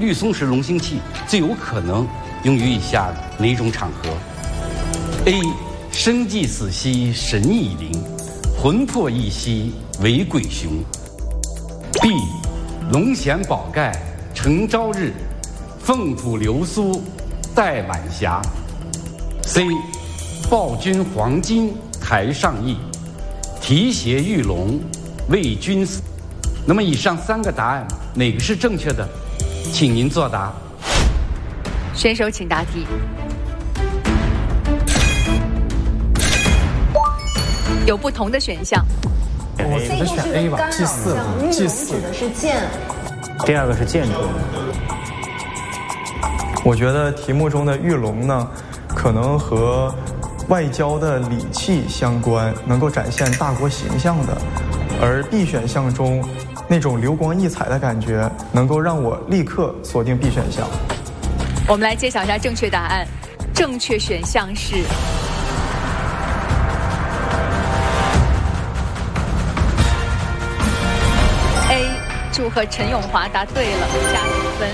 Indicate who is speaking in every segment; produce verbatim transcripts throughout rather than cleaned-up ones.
Speaker 1: 绿松石龙形器最有可能用于以下哪种场合 ？A. 生既死兮神亦灵，魂魄亦兮为鬼雄。B. 龙衔宝盖承朝日，凤吐流苏带晚霞。C. 报君黄金台上意，提携玉龙为君死。那么以上三个答案哪个是正确的？请您作答。
Speaker 2: 选手请答题。有不同的选项。
Speaker 3: 我觉得选 A 吧，祭祀，祭祀
Speaker 4: 指的是剑。
Speaker 5: 第二个是建筑。
Speaker 6: 我觉得题目中的玉龙呢，可能和外交的礼器相关，能够展现大国形象的。而 B 选项中那种流光溢彩的感觉，能够让我立刻锁定 B 选项。
Speaker 2: 我们来揭晓一下正确答案，正确选项是 A。祝贺陈永华答对了，加五分。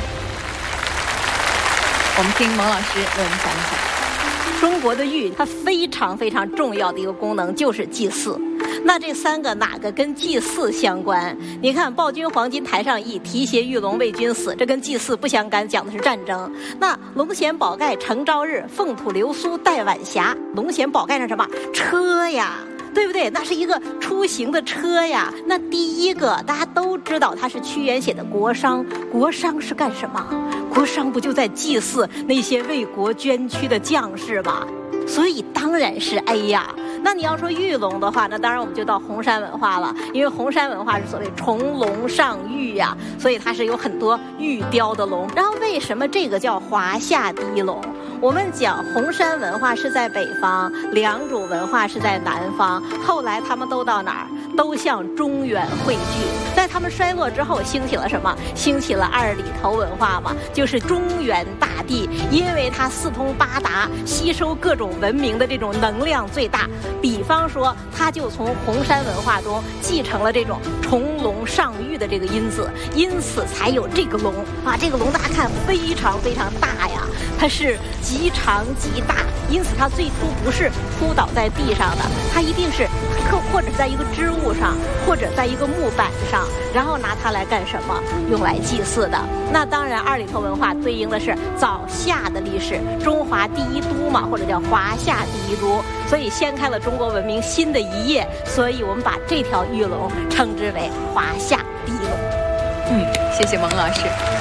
Speaker 2: 我们听蒙老师为我们讲一讲。
Speaker 4: 中国的玉，它非常非常重要的一个功能就是祭祀。那这三个哪个跟祭祀相关？你看，报君黄金台上意，提携玉龙为君死，这跟祭祀不相干，讲的是战争。那龙衔宝盖承朝日，凤吐流苏带晚霞。龙衔宝盖是什么？车呀。对不对？那是一个出行的车呀。那第一个大家都知道，它是屈原写的国殇。国殇是干什么？国殇不就在祭祀那些为国捐躯的将士吗？所以当然是 A 呀。那你要说玉龙的话，那当然我们就到红山文化了，因为红山文化是所谓重龙上玉呀，所以它是有很多玉雕的龙。然后为什么这个叫华夏第一龙？我们讲红山文化是在北方，良渚文化是在南方，后来他们都到哪儿？都向中原汇聚。在他们衰落之后，兴起了什么？兴起了二里头文化嘛，就是中原大地，因为它四通八达，吸收各种文明的这种能量最大。比方说，它就从红山文化中继承了这种重龙上玉的这个因子，因此才有这个龙啊。这个龙大家看非常非常大呀，它是极长极大，因此它最初不是扑倒在地上的，它一定是或者在一个织物上，或者在一个木板上，然后拿它来干什么？用来祭祀的。那当然，二里头文化对应的是早夏的历史，中华第一都嘛，或者叫华夏第一都，所以掀开了中国文明新的一页。所以我们把这条玉龙称之为华夏第一龙。
Speaker 2: 嗯，谢谢蒙老师。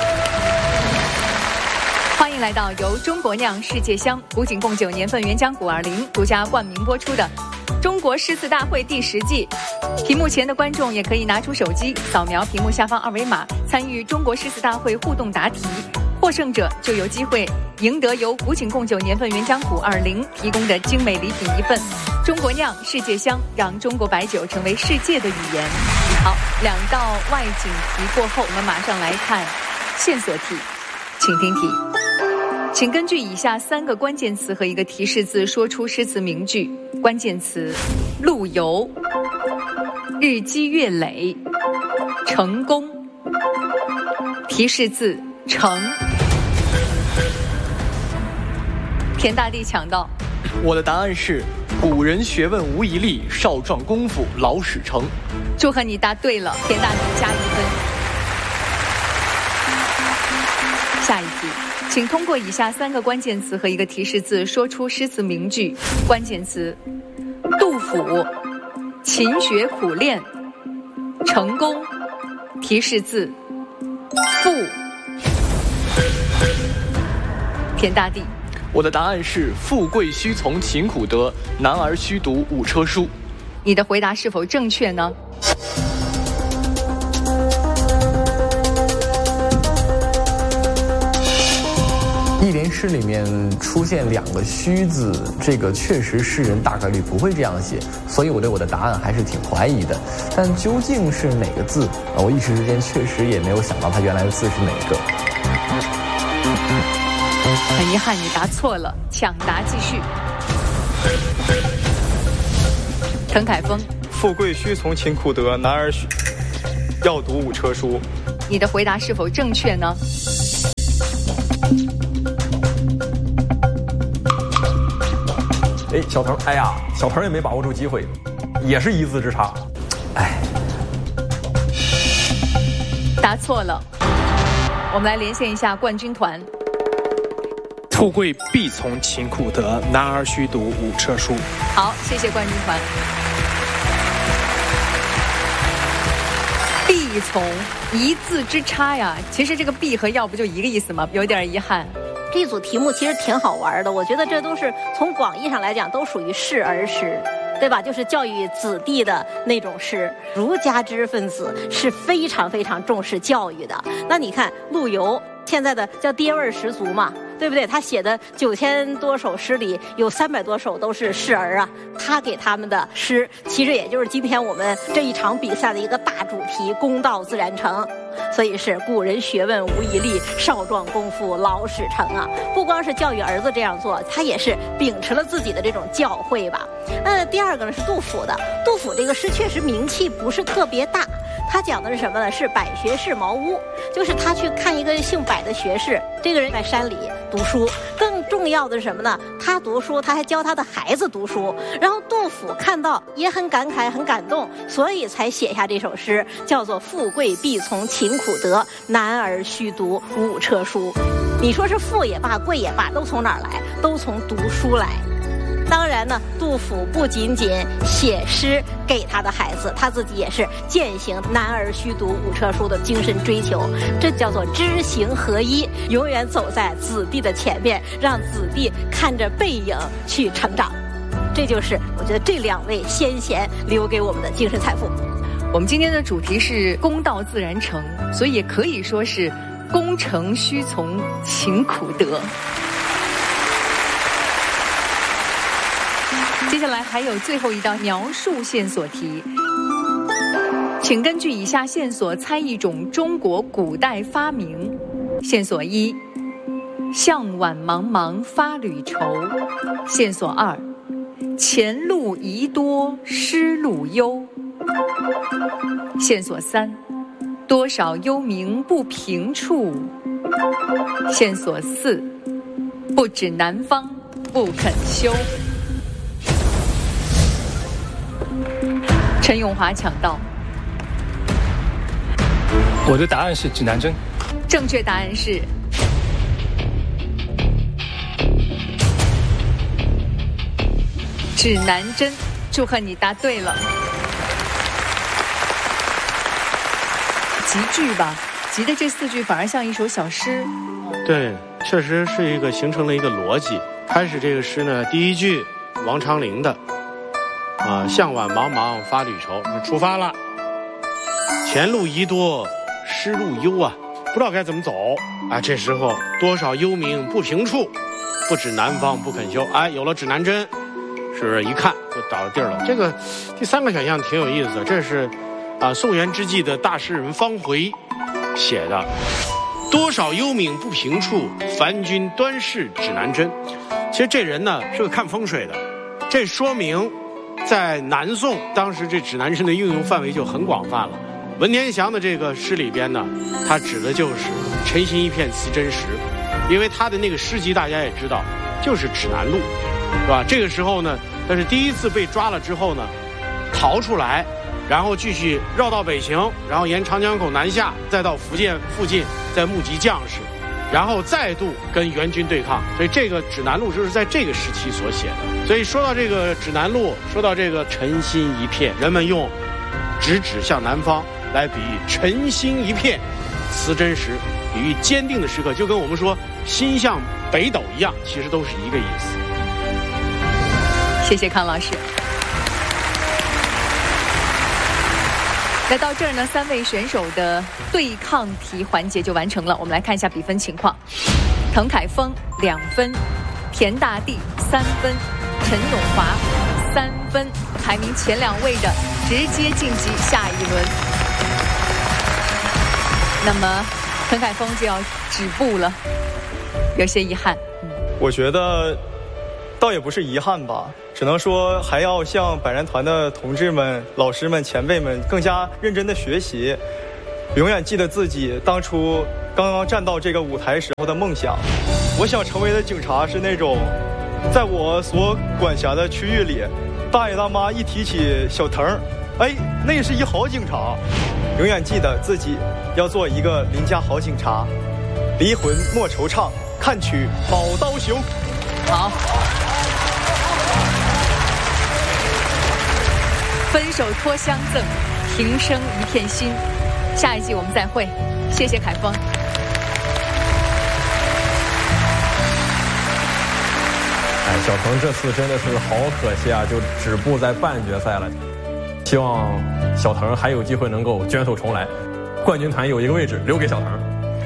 Speaker 2: 欢迎来到由中国酿世界香古井贡酒年份原浆古二零独家冠名播出的中国诗词大会第十季。屏幕前的观众也可以拿出手机扫描屏幕下方二维码，参与中国诗词大会互动答题，获胜者就有机会赢得由古井贡酒年份原浆古二零提供的精美礼品一份。中国酿世界香，让中国白酒成为世界的语言。好，两道外景题过后，我们马上来看线索题，请听题。请根据以下三个关键词和一个提示字说出诗词名句。关键词：陆游、日积月累、成功。提示字：成。田大地抢到。
Speaker 7: 我的答案是：古人学问无遗力，少壮功夫老始成。
Speaker 2: 祝贺你答对了，田大地加一分。下一题。请通过以下三个关键词和一个提示字说出诗词名句。关键词：杜甫、勤学苦练、成功。提示字：赋。田大地。
Speaker 7: 我的答案是：富贵须从勤苦得，男儿须读五车书。
Speaker 2: 你的回答是否正确呢？
Speaker 8: 一联诗里面出现两个虚字，这个确实诗人大概率不会这样写，所以我对我的答案还是挺怀疑的。但究竟是哪个字，我一时之间确实也没有想到它原来的字是哪个。
Speaker 2: 很遗憾，你答错了，抢答继续。滕凯峰。
Speaker 6: 富贵须从勤苦得，男儿须要读五车书。
Speaker 2: 你的回答是否正确呢？
Speaker 9: 哎，小腾，哎呀，小腾也没把握住机会，也是一字之差。哎，
Speaker 2: 答错了。我们来连线一下冠军团。
Speaker 3: 富贵必从勤苦得，男儿须读五车书。
Speaker 2: 好，谢谢冠军团。必从一字之差呀，其实这个必和要不就一个意思吗？有点遗憾。
Speaker 4: 这组题目其实挺好玩的，我觉得这都是从广义上来讲都属于示儿诗，对吧？就是教育子弟的那种诗。儒家知识分子是非常非常重视教育的。那你看陆游现在的叫爹味十足嘛，对不对？他写的九千多首诗里有三百多首都是示儿啊，他给他们的诗其实也就是今天我们这一场比赛的一个大主题，公道自然成。所以是古人学问无遗力，少壮功夫老始成啊！不光是教育儿子这样做，他也是秉持了自己的这种教诲吧。那第二个呢是杜甫的，杜甫这个诗确实名气不是特别大，他讲的是什么呢？是百学士茅屋，就是他去看一个姓百的学士，这个人在山里读书。更重要的是什么呢？他读书，他还教他的孩子读书。然后杜甫看到也很感慨，很感动，所以才写下这首诗，叫做“富贵必从勤苦得，男儿须读五车书”。你说是富也罢，贵也罢，都从哪儿来？都从读书来。当然呢，杜甫不仅仅写诗给他的孩子，他自己也是践行“男儿须读五车书”的精神追求，这叫做知行合一，永远走在子弟的前面，让子弟看着背影去成长。这就是我觉得这两位先贤留给我们的精神财富。
Speaker 2: 我们今天的主题是公道自然成，所以也可以说是功成须从勤苦得。接下来还有最后一道描述线索题，请根据以下线索猜一种中国古代发明。线索一，向晚茫茫发旅愁。线索二，前路疑多失路忧。线索三，多少幽冥不平处。线索四，不止南方不肯修。陈永华抢到。
Speaker 3: 我的答案是指南针。
Speaker 2: 正确答案是指南针，祝贺你答对了。集句吧，集的这四句反而像一首小诗。
Speaker 10: 对，确实是一个形成了一个逻辑。开始这个诗呢，第一句王昌龄的啊，向晚茫茫发旅愁，出发了，前路疑多失路忧啊，不知道该怎么走啊。这时候多少幽冥不平处，不止南方不肯修。哎，有了指南针，是不是一看就找到地儿了？这个第三个选项挺有意思，这是啊宋元之际的大诗人方回写的。多少幽冥不平处，凡君端视指南针。其实这人呢是个看风水的，这说明在南宋当时这指南针的应用范围就很广泛了。文天祥的这个诗里边呢，他指的就是晨兴一片辞真实，因为他的那个诗集大家也知道，就是指南路，是吧？这个时候呢，他是第一次被抓了之后呢，逃出来，然后继续绕到北行，然后沿长江口南下，再到福建附近，再募集将士，然后再度跟元军对抗。所以这个指南路就是在这个时期所写的。所以说到这个指南路，说到这个晨兴一片，人们用直指向南方来比喻晨兴一片辞真实，比喻坚定的时刻，就跟我们说心向北斗一样，其实都是一个意思。
Speaker 2: 谢谢康老师。来到这儿呢，三位选手的对抗题环节就完成了。我们来看一下比分情况：滕凯峰两分，田大地三分，陈永华三分，排名前两位的直接晋级下一轮。那么滕凯峰就要止步了，有些遗憾。嗯，
Speaker 6: 我觉得倒也不是遗憾吧，只能说还要向百人团的同志们、老师们、前辈们更加认真的学习，永远记得自己当初刚刚站到这个舞台时候的梦想。我想成为的警察是那种在我所管辖的区域里，大爷大妈一提起小腾，哎，那是一好警察。永远记得自己要做一个邻家好警察，离魂莫惆怅，看取宝刀雄。
Speaker 2: 好，分手托相赠，平生一片心。下一季我们再会，谢谢凯峰。
Speaker 9: 哎，小腾这次真的是好可惜啊，就止步在半决赛了。希望小腾还有机会能够卷土重来，冠军团有一个位置留给小腾。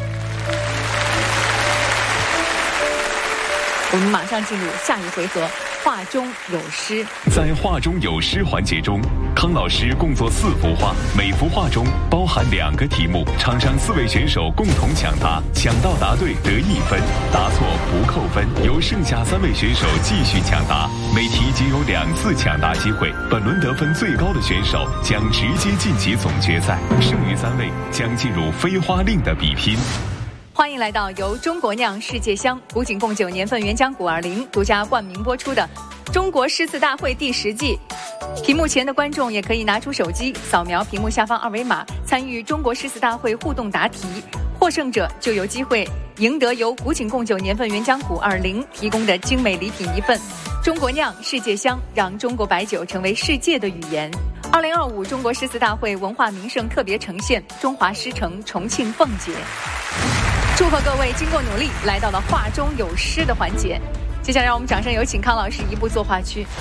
Speaker 2: 我们马上进入下一回合，画中有诗。
Speaker 11: 在画中有诗环节中，康老师共作四幅画，每幅画中包含两个题目，场上四位选手共同抢答，抢到答对得一分，答错不扣分，由剩下三位选手继续抢答，每题仅有两次抢答机会。本轮得分最高的选手将直接晋级总决赛，剩余三位将进入飞花令的比拼。
Speaker 2: 欢迎来到由中国酿世界香古井贡酒年份原浆谷二零独家冠名播出的中国诗词大会第十季。屏幕前的观众也可以拿出手机扫描屏幕下方二维码，参与中国诗词大会互动答题，获胜者就有机会赢得由古井贡酒年份原浆谷二零提供的精美礼品一份。中国酿世界香，让中国白酒成为世界的语言。二零二五中国诗词大会文化名胜特别呈现中华诗城重庆凤节。祝贺各位经过努力来到了画中有诗的环节。接下来让我们掌声有请康老师移步作画区。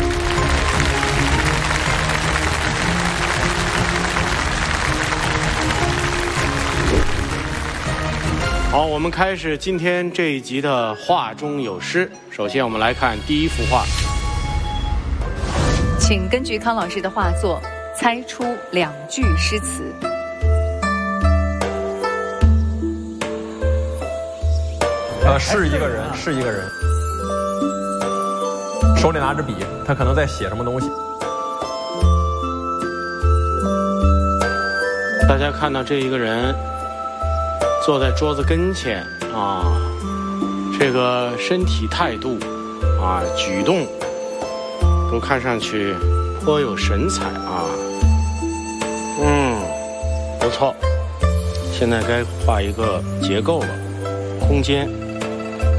Speaker 10: 好，我们开始今天这一集的画中有诗。首先我们来看第一幅画，
Speaker 2: 请根据康老师的画作猜出两句诗词。
Speaker 9: 呃，是一个人，是一个人，手里拿着笔，他可能在写什么东西。
Speaker 10: 大家看到这一个人坐在桌子跟前啊，这个身体态度啊，举动都看上去颇有神采啊。嗯，不错。现在该画一个结构了，空间。